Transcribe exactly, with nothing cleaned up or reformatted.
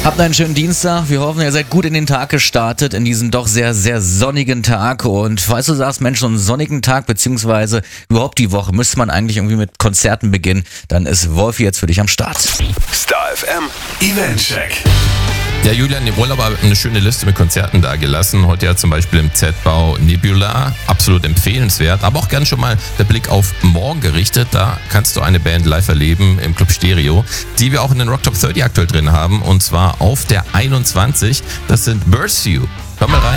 Habt einen schönen Dienstag. Wir hoffen, ihr seid gut in den Tag gestartet, in diesen doch sehr, sehr sonnigen Tag. Und falls du sagst, Mensch, so einen sonnigen Tag, beziehungsweise überhaupt die Woche, müsste man eigentlich irgendwie mit Konzerten beginnen, dann ist Wolfi jetzt für dich am Start. Star F M Eventcheck. Ja, Julian, im Urlaub hat eine schöne Liste mit Konzerten da gelassen. Heute ja zum Beispiel im Z-Bau Nebula, absolut empfehlenswert. Aber auch gern schon mal der Blick auf morgen gerichtet. Da kannst du eine Band live erleben im Club Stereo, die wir auch in den Rock Top dreißig aktuell drin haben. Und zwar auf der einundzwanzig. Das sind Burst You. Komm mal rein.